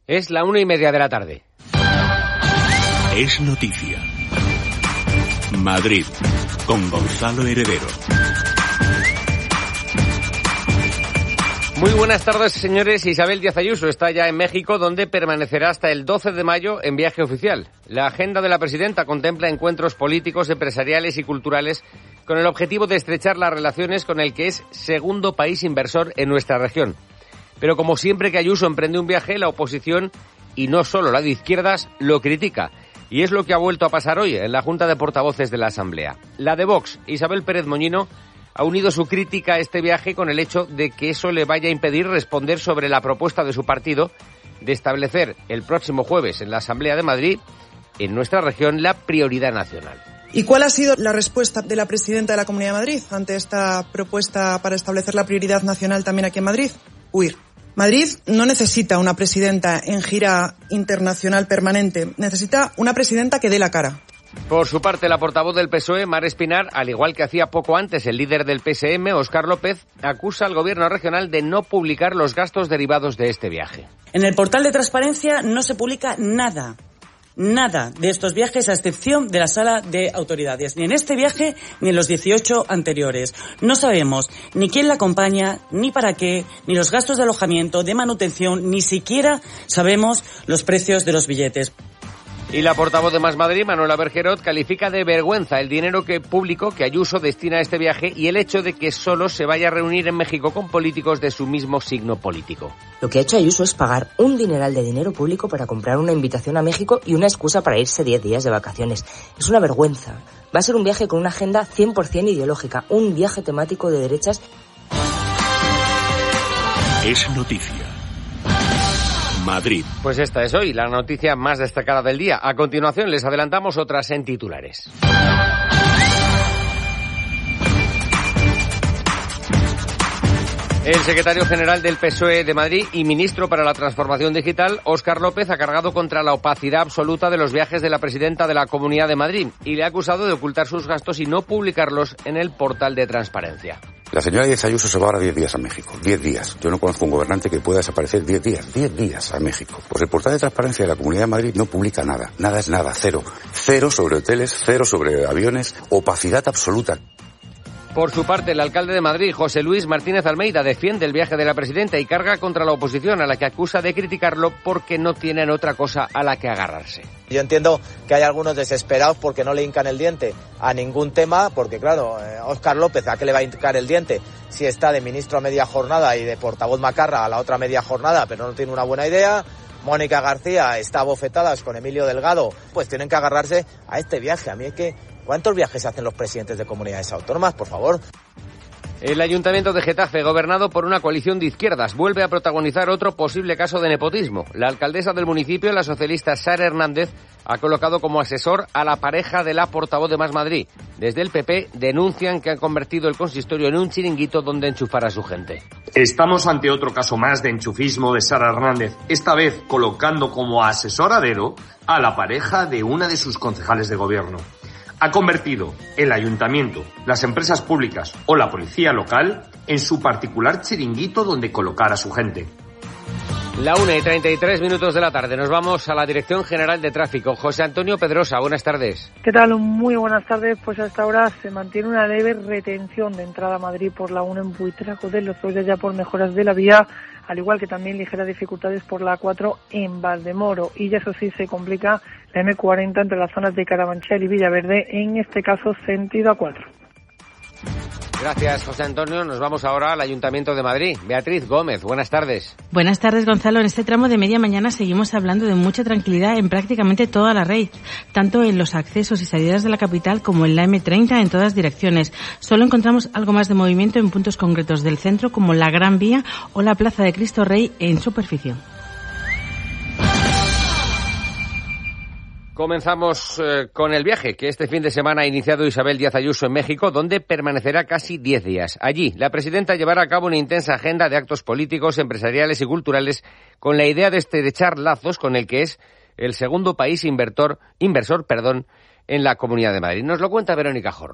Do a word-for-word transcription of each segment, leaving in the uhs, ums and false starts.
Es la una y media de la tarde. Es noticia. Madrid, con Gonzalo Heredero. Muy buenas tardes, señores. Isabel Díaz Ayuso está ya en México, donde permanecerá hasta el doce de mayo en viaje oficial. La agenda de la presidenta contempla encuentros políticos, empresariales y culturales con el objetivo de estrechar las relaciones con el que es segundo país inversor en nuestra región. Pero como siempre que Ayuso emprende un viaje, la oposición, y no solo la de izquierdas, lo critica. Y es lo que ha vuelto a pasar hoy en la Junta de Portavoces de la Asamblea. La de Vox, Isabel Pérez Moñino, ha unido su crítica a este viaje con el hecho de que eso le vaya a impedir responder sobre la propuesta de su partido de establecer el próximo jueves en la Asamblea de Madrid, en nuestra región, la prioridad nacional. ¿Y cuál ha sido la respuesta de la presidenta de la Comunidad de Madrid ante esta propuesta para establecer la prioridad nacional también aquí en Madrid? Huir. Madrid no necesita una presidenta en gira internacional permanente, necesita una presidenta que dé la cara. Por su parte, la portavoz del P S O E, Mar Espinar, al igual que hacía poco antes el líder del P S M, Óscar López, acusa al gobierno regional de no publicar los gastos derivados de este viaje. En el portal de transparencia no se publica nada, nada de estos viajes a excepción de la sala de autoridades, ni en este viaje ni en los dieciocho anteriores. No sabemos ni quién la acompaña, ni para qué, ni los gastos de alojamiento, de manutención, ni siquiera sabemos los precios de los billetes. Y la portavoz de Más Madrid, Manuela Bergerot, califica de vergüenza el dinero que público que Ayuso destina a este viaje y el hecho de que solo se vaya a reunir en México con políticos de su mismo signo político. Lo que ha hecho Ayuso es pagar un dineral de dinero público para comprar una invitación a México y una excusa para irse diez días de vacaciones. Es una vergüenza. Va a ser un viaje con una agenda cien por ciento ideológica, un viaje temático de derechas. Es noticia. Madrid. Pues esta es hoy la noticia más destacada del día. A continuación les adelantamos otras en titulares. El secretario general del P S O E de Madrid y ministro para la Transformación Digital, Óscar López, ha cargado contra la opacidad absoluta de los viajes de la presidenta de la Comunidad de Madrid y le ha acusado de ocultar sus gastos y no publicarlos en el portal de transparencia. La señora Díaz Ayuso se va ahora diez días a México. diez días. Yo no conozco un gobernante que pueda desaparecer diez días. diez días a México. Pues el portal de transparencia de la Comunidad de Madrid no publica nada. Nada es nada. Cero. Cero sobre hoteles, cero sobre aviones. Opacidad absoluta. Por su parte, el alcalde de Madrid, José Luis Martínez Almeida, defiende el viaje de la presidenta y carga contra la oposición, a la que acusa de criticarlo porque no tienen otra cosa a la que agarrarse. Yo entiendo que hay algunos desesperados porque no le hincan el diente a ningún tema, porque claro, eh, Óscar López, ¿a qué le va a hincar el diente si está de ministro a media jornada y de portavoz macarra a la otra media jornada, pero no tiene una buena idea? Mónica García está a bofetadas con Emilio Delgado, pues tienen que agarrarse a este viaje. A mí es que, ¿cuántos viajes hacen los presidentes de comunidades autónomas, por favor? El Ayuntamiento de Getafe, gobernado por una coalición de izquierdas, vuelve a protagonizar otro posible caso de nepotismo. La alcaldesa del municipio, la socialista Sara Hernández, ha colocado como asesor a la pareja de la portavoz de Más Madrid. Desde el P P denuncian que han convertido el consistorio en un chiringuito donde enchufar a su gente. Estamos ante otro caso más de enchufismo de Sara Hernández, esta vez colocando como asesor a dedo a la pareja de una de sus concejales de gobierno. Ha convertido el ayuntamiento, las empresas públicas o la policía local en su particular chiringuito donde colocar a su gente. La una y treinta y tres minutos de la tarde. Nos vamos a la Dirección General de Tráfico. José Antonio Pedrosa, buenas tardes. ¿Qué tal? Muy buenas tardes. Pues hasta ahora se mantiene una leve retención de entrada a Madrid por la uno en Buitrago de los Flores, ya por mejoras de la vía, al igual que también ligeras dificultades por la A cuatro en Valdemoro. Y ya eso sí se complica la eme cuarenta entre las zonas de Carabanchel y Villaverde, en este caso sentido A cuatro. Gracias, José Antonio. Nos vamos ahora al Ayuntamiento de Madrid. Beatriz Gómez, buenas tardes. Buenas tardes, Gonzalo. En este tramo de media mañana seguimos hablando de mucha tranquilidad en prácticamente toda la red, tanto en los accesos y salidas de la capital como en la eme treinta en todas direcciones. Solo encontramos algo más de movimiento en puntos concretos del centro, como la Gran Vía o la Plaza de Cristo Rey en superficie. Comenzamos eh, con el viaje que este fin de semana ha iniciado Isabel Díaz Ayuso en México, donde permanecerá casi diez días. Allí, la presidenta llevará a cabo una intensa agenda de actos políticos, empresariales y culturales con la idea de estrechar lazos con el que es el segundo país inversor, inversor perdón, en la Comunidad de Madrid. Nos lo cuenta Verónica Jorro.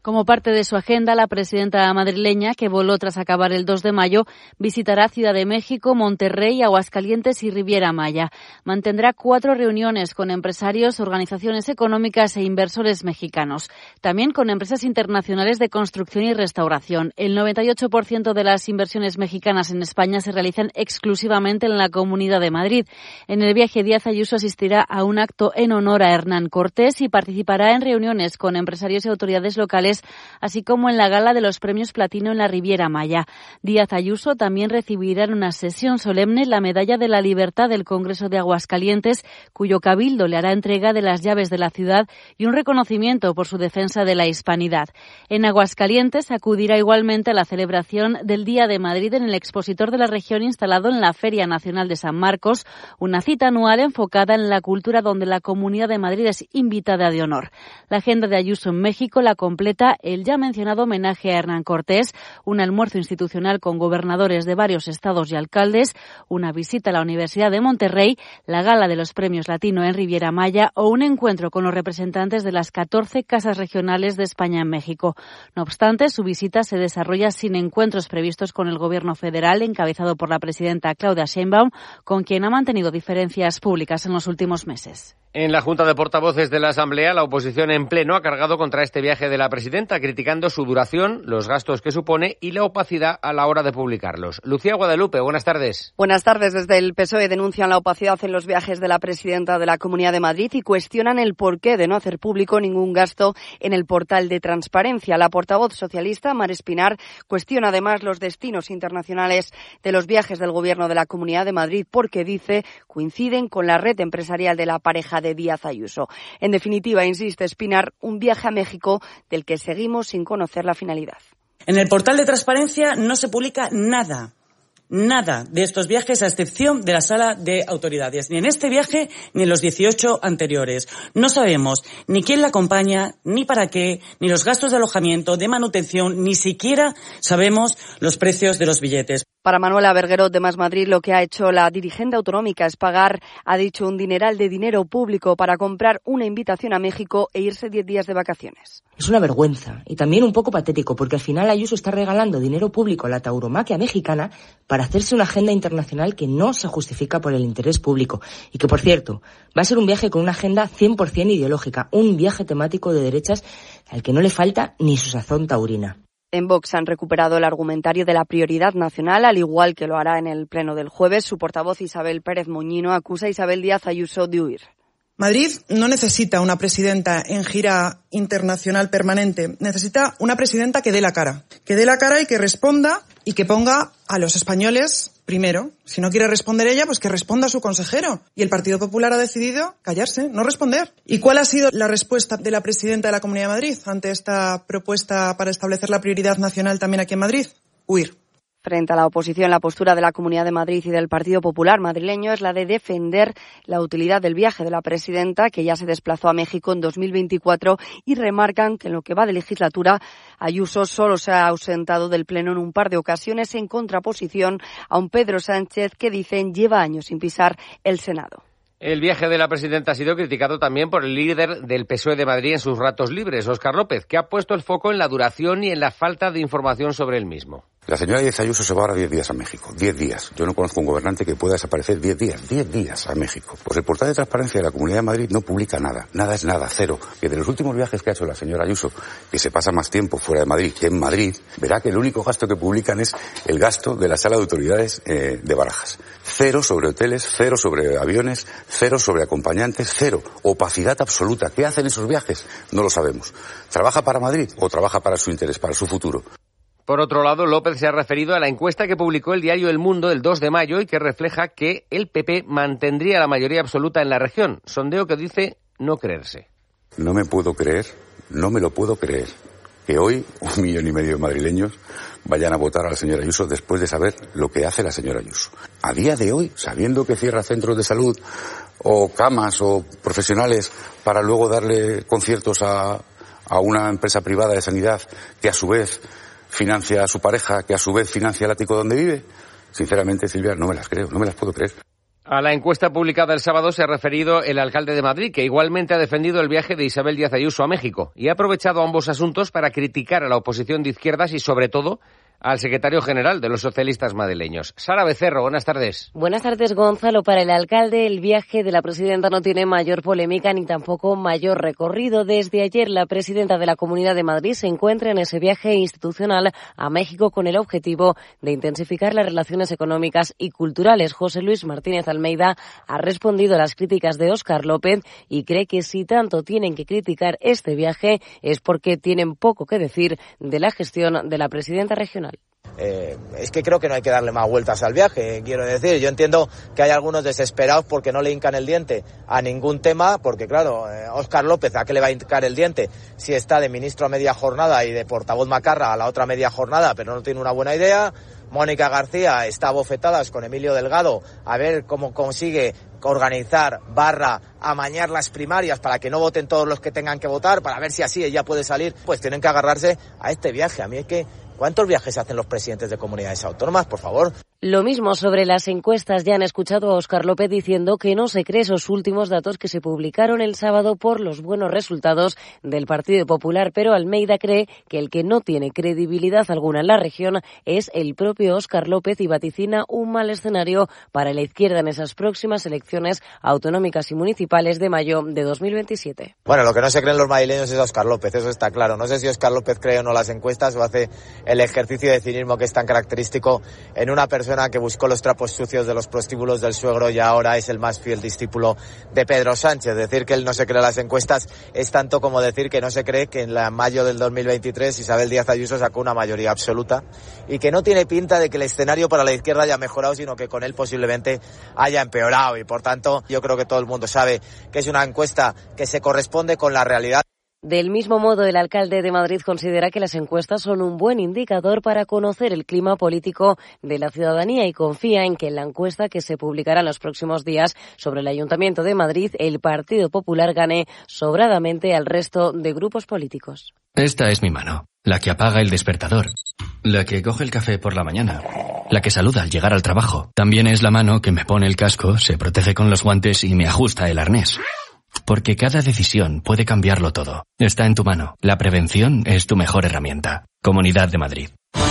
Como parte de su agenda, la presidenta madrileña, que voló tras acabar el dos de mayo, visitará Ciudad de México, Monterrey, Aguascalientes y Riviera Maya. Mantendrá cuatro reuniones con empresarios, organizaciones económicas e inversores mexicanos. También con empresas internacionales de construcción y restauración. El noventa y ocho por ciento de las inversiones mexicanas en España se realizan exclusivamente en la Comunidad de Madrid. En el viaje, Díaz Ayuso asistirá a un acto en honor a Hernán Cortés y participará en reuniones con empresarios y autoridades locales, así como en la gala de los premios Platino en la Riviera Maya. Díaz Ayuso también recibirá en una sesión solemne la Medalla de la Libertad del Congreso de Aguascalientes, cuyo cabildo le hará entrega de las llaves de la ciudad y un reconocimiento por su defensa de la hispanidad. En Aguascalientes acudirá igualmente a la celebración del Día de Madrid en el expositor de la región instalado en la Feria Nacional de San Marcos, una cita anual enfocada en la cultura donde la Comunidad de Madrid es invitada de honor. La agenda de Ayuso en México la completa el ya mencionado homenaje a Hernán Cortés, un almuerzo institucional con gobernadores de varios estados y alcaldes, una visita a la Universidad de Monterrey, la gala de los premios Latino en Riviera Maya o un encuentro con los representantes de las catorce casas regionales de España en México. No obstante, su visita se desarrolla sin encuentros previstos con el gobierno federal, encabezado por la presidenta Claudia Sheinbaum, con quien ha mantenido diferencias públicas en los últimos meses. En la Junta de Portavoces de la Asamblea, la oposición en pleno ha cargado contra este viaje de la presidenta, criticando su duración, los gastos que supone y la opacidad a la hora de publicarlos. Lucía Guadalupe, buenas tardes. Buenas tardes. Desde el P S O E denuncian la opacidad en los viajes de la presidenta de la Comunidad de Madrid y cuestionan el porqué de no hacer público ningún gasto en el portal de transparencia. La portavoz socialista, Mar Espinar, cuestiona además los destinos internacionales de los viajes del Gobierno de la Comunidad de Madrid porque, dice, coinciden con la red empresarial de la pareja de Díaz Ayuso. En definitiva, insiste Espinar, un viaje a México del que seguimos sin conocer la finalidad. En el portal de transparencia no se publica nada. Nada de estos viajes, a excepción de la sala de autoridades. Ni en este viaje, ni en los dieciocho anteriores. No sabemos ni quién la acompaña, ni para qué, ni los gastos de alojamiento, de manutención, ni siquiera sabemos los precios de los billetes. Para Manuela Berguerot de Más Madrid, lo que ha hecho la dirigente autonómica es pagar, ha dicho, un dineral de dinero público para comprar una invitación a México e irse diez días de vacaciones. Es una vergüenza y también un poco patético, porque al final Ayuso está regalando dinero público a la tauromaquia mexicana para hacerse una agenda internacional que no se justifica por el interés público y que, por cierto, va a ser un viaje con una agenda cien por ciento ideológica, un viaje temático de derechas al que no le falta ni su sazón taurina. En Vox han recuperado el argumentario de la prioridad nacional, al igual que lo hará en el pleno del jueves. Su portavoz Isabel Pérez Moñino acusa a Isabel Díaz Ayuso de huir. Madrid no necesita una presidenta en gira internacional permanente, necesita una presidenta que dé la cara, que dé la cara y que responda y que ponga a los españoles primero. Si no quiere responder ella, pues que responda a su consejero. Y el Partido Popular ha decidido callarse, no responder. ¿Y cuál ha sido la respuesta de la presidenta de la Comunidad de Madrid ante esta propuesta para establecer la prioridad nacional también aquí en Madrid? Huir. Frente a la oposición, la postura de la Comunidad de Madrid y del Partido Popular madrileño es la de defender la utilidad del viaje de la presidenta, que ya se desplazó a México en dos mil veinticuatro, y remarcan que en lo que va de legislatura, Ayuso solo se ha ausentado del Pleno en un par de ocasiones, en contraposición a un Pedro Sánchez que, dicen, lleva años sin pisar el Senado. El viaje de la presidenta ha sido criticado también por el líder del P S O E de Madrid en sus ratos libres, Óscar López, que ha puesto el foco en la duración y en la falta de información sobre el mismo. La señora Díaz Ayuso se va ahora diez días a México. Diez días. Yo no conozco un gobernante que pueda desaparecer diez días. Diez días a México. Pues el portal de transparencia de la Comunidad de Madrid no publica nada. Nada es nada. Cero. Que de los últimos viajes que ha hecho la señora Ayuso, que se pasa más tiempo fuera de Madrid que en Madrid, verá que el único gasto que publican es el gasto de la sala de autoridades eh, de Barajas. Cero sobre hoteles, cero sobre aviones, cero sobre acompañantes, cero. Opacidad absoluta. ¿Qué hacen esos viajes? No lo sabemos. ¿Trabaja para Madrid o trabaja para su interés, para su futuro? Por otro lado, López se ha referido a la encuesta que publicó el diario El Mundo el dos de mayo y que refleja que el P P mantendría la mayoría absoluta en la región. Sondeo que dice no creerse. No me puedo creer, no me lo puedo creer, que hoy un millón y medio de madrileños vayan a votar a la señora Ayuso después de saber lo que hace la señora Ayuso. A día de hoy, sabiendo que cierra centros de salud o camas o profesionales para luego darle conciertos a, a una empresa privada de sanidad que a su vez financia a su pareja, que a su vez financia el ático donde vive. Sinceramente, Silvia, no me las creo, no me las puedo creer. A la encuesta publicada el sábado se ha referido el alcalde de Madrid, que igualmente ha defendido el viaje de Isabel Díaz Ayuso a México y ha aprovechado ambos asuntos para criticar a la oposición de izquierdas y, sobre todo, al secretario general de los socialistas madrileños. Sara Becerro, buenas tardes. Buenas tardes, Gonzalo. Para el alcalde, el viaje de la presidenta no tiene mayor polémica ni tampoco mayor recorrido. Desde ayer, la presidenta de la Comunidad de Madrid se encuentra en ese viaje institucional a México con el objetivo de intensificar las relaciones económicas y culturales. José Luis Martínez Almeida ha respondido a las críticas de Óscar López y cree que si tanto tienen que criticar este viaje es porque tienen poco que decir de la gestión de la presidenta regional. Eh, es que creo que no hay que darle más vueltas al viaje, quiero decir. Yo entiendo que hay algunos desesperados porque no le hincan el diente a ningún tema, porque claro, eh, Óscar López, ¿a qué le va a hincar el diente si está de ministro a media jornada y de portavoz Macarra a la otra media jornada, pero no tiene una buena idea? Mónica García está a bofetadas con Emilio Delgado a ver cómo consigue organizar, barra, amañar las primarias para que no voten todos los que tengan que votar, para ver si así ella puede salir. Pues tienen que agarrarse a este viaje. A mí es que, ¿cuántos viajes hacen los presidentes de comunidades autónomas, por favor? Lo mismo sobre las encuestas. Ya han escuchado a Óscar López diciendo que no se cree esos últimos datos que se publicaron el sábado por los buenos resultados del Partido Popular, pero Almeida cree que el que no tiene credibilidad alguna en la región es el propio Óscar López y vaticina un mal escenario para la izquierda en esas próximas elecciones autonómicas y municipales de mayo de dos mil veintisiete. Bueno, lo que no se creen los madrileños es Óscar López, eso está claro. No sé si Óscar López cree o no las encuestas o hace el ejercicio de cinismo que es tan característico en una persona que buscó los trapos sucios de los prostíbulos del suegro y ahora es el más fiel discípulo de Pedro Sánchez. Decir que él no se cree las encuestas es tanto como decir que no se cree que en la mayo del dos mil veintitrés Isabel Díaz Ayuso sacó una mayoría absoluta y que no tiene pinta de que el escenario para la izquierda haya mejorado, sino que con él posiblemente haya empeorado, y por tanto yo creo que todo el mundo sabe que es una encuesta que se corresponde con la realidad. Del mismo modo, el alcalde de Madrid considera que las encuestas son un buen indicador para conocer el clima político de la ciudadanía y confía en que en la encuesta que se publicará en los próximos días sobre el Ayuntamiento de Madrid, el Partido Popular gane sobradamente al resto de grupos políticos. Esta es mi mano, la que apaga el despertador, la que coge el café por la mañana, la que saluda al llegar al trabajo. También es la mano que me pone el casco, se protege con los guantes y me ajusta el arnés. Porque cada decisión puede cambiarlo todo. Está en tu mano. La prevención es tu mejor herramienta. Comunidad de Madrid.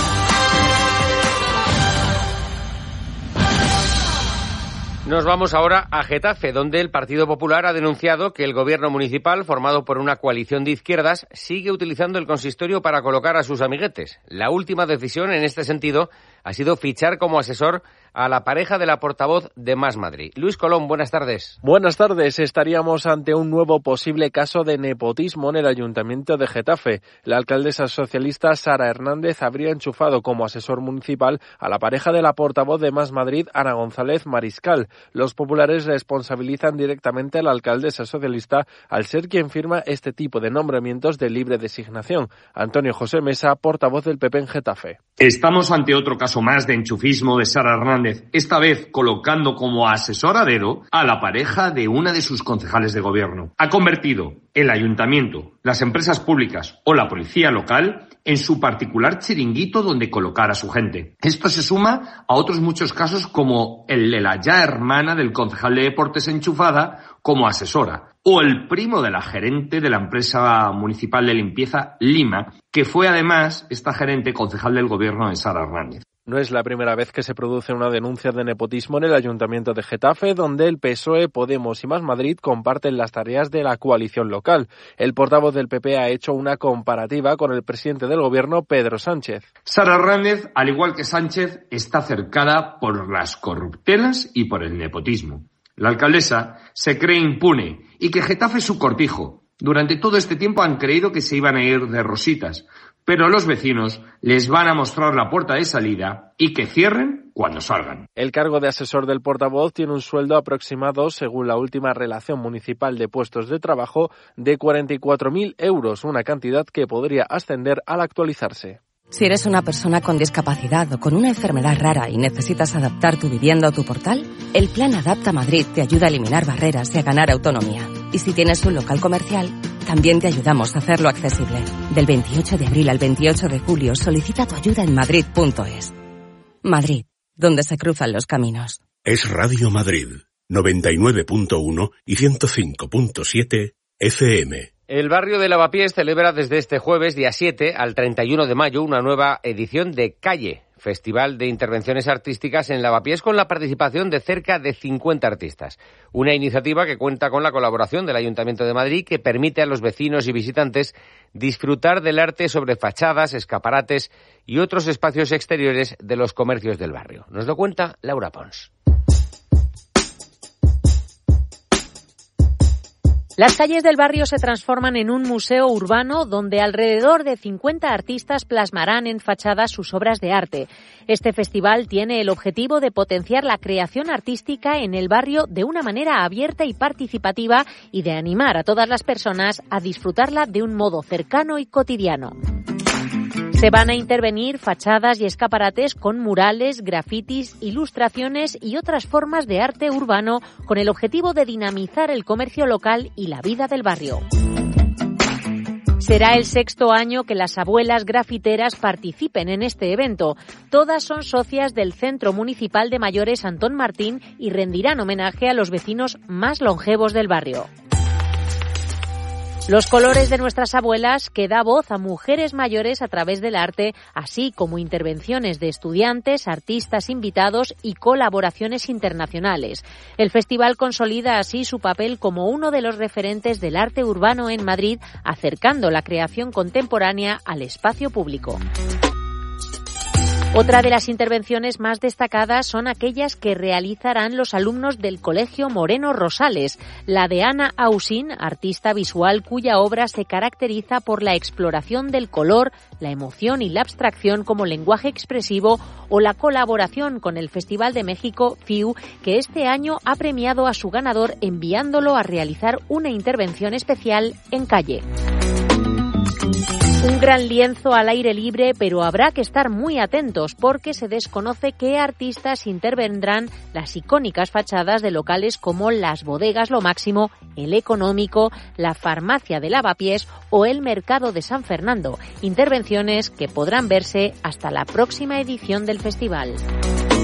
Nos vamos ahora a Getafe, donde el Partido Popular ha denunciado que el gobierno municipal, formado por una coalición de izquierdas, sigue utilizando el consistorio para colocar a sus amiguetes. La última decisión en este sentido ha sido fichar como asesor a la pareja de la portavoz de Más Madrid. Luis Colón, buenas tardes. Buenas tardes. Estaríamos ante un nuevo posible caso de nepotismo en el Ayuntamiento de Getafe. La alcaldesa socialista Sara Hernández habría enchufado como asesor municipal a la pareja de la portavoz de Más Madrid, Ana González Mariscal. Los populares responsabilizan directamente a la alcaldesa socialista al ser quien firma este tipo de nombramientos de libre designación. Antonio José Mesa, portavoz del P P en Getafe. Estamos ante otro caso más de enchufismo de Sara Hernández, esta vez colocando como asesor a dedo a la pareja de una de sus concejales de gobierno. Ha convertido el ayuntamiento, las empresas públicas o la policía local en su particular chiringuito donde colocar a su gente. Esto se suma a otros muchos casos como el de la ya hermana del concejal de deportes enchufada como asesora, o el primo de la gerente de la empresa municipal de limpieza Lima, que fue además esta gerente concejal del gobierno de Sara Hernández. No es la primera vez que se produce una denuncia de nepotismo en el Ayuntamiento de Getafe, donde el P S O E, Podemos y Más Madrid comparten las tareas de la coalición local. El portavoz del P P ha hecho una comparativa con el presidente del gobierno, Pedro Sánchez. Sara Hernández, al igual que Sánchez, está cercada por las corruptelas y por el nepotismo. La alcaldesa se cree impune y que Getafe es su cortijo. Durante todo este tiempo han creído que se iban a ir de rositas, pero los vecinos les van a mostrar la puerta de salida y que cierren cuando salgan. El cargo de asesor del portavoz tiene un sueldo aproximado, según la última relación municipal de puestos de trabajo, de cuarenta y cuatro mil euros, una cantidad que podría ascender al actualizarse. Si eres una persona con discapacidad o con una enfermedad rara y necesitas adaptar tu vivienda o tu portal, el Plan Adapta Madrid te ayuda a eliminar barreras y a ganar autonomía. Y si tienes un local comercial, también te ayudamos a hacerlo accesible. Del veintiocho de abril al veintiocho de julio solicita tu ayuda en madrid punto es. Madrid, donde se cruzan los caminos. Es Radio Madrid, noventa y nueve punto uno y ciento cinco punto siete F M. El barrio de Lavapiés celebra desde este jueves, día siete, al treinta y uno de mayo, una nueva edición de Calle, Festival de Intervenciones Artísticas en Lavapiés, con la participación de cerca de cincuenta artistas. Una iniciativa que cuenta con la colaboración del Ayuntamiento de Madrid, que permite a los vecinos y visitantes disfrutar del arte sobre fachadas, escaparates y otros espacios exteriores de los comercios del barrio. Nos lo cuenta Laura Pons. Las calles del barrio se transforman en un museo urbano donde alrededor de cincuenta artistas plasmarán en fachadas sus obras de arte. Este festival tiene el objetivo de potenciar la creación artística en el barrio de una manera abierta y participativa y de animar a todas las personas a disfrutarla de un modo cercano y cotidiano. Se van a intervenir fachadas y escaparates con murales, grafitis, ilustraciones y otras formas de arte urbano con el objetivo de dinamizar el comercio local y la vida del barrio. Será el sexto año que las abuelas grafiteras participen en este evento. Todas son socias del Centro Municipal de Mayores Antón Martín y rendirán homenaje a los vecinos más longevos del barrio. Los colores de nuestras abuelas, que da voz a mujeres mayores a través del arte, así como intervenciones de estudiantes, artistas invitados y colaboraciones internacionales. El festival consolida así su papel como uno de los referentes del arte urbano en Madrid, acercando la creación contemporánea al espacio público. Otra de las intervenciones más destacadas son aquellas que realizarán los alumnos del Colegio Moreno Rosales. La de Ana Ausín, artista visual cuya obra se caracteriza por la exploración del color, la emoción y la abstracción como lenguaje expresivo, o la colaboración con el Festival de México F I U, que este año ha premiado a su ganador enviándolo a realizar una intervención especial en Calle. Un gran lienzo al aire libre, pero habrá que estar muy atentos porque se desconoce qué artistas intervendrán las icónicas fachadas de locales como las Bodegas Lo Máximo, el Económico, la Farmacia de Lavapiés o el Mercado de San Fernando. Intervenciones que podrán verse hasta la próxima edición del festival.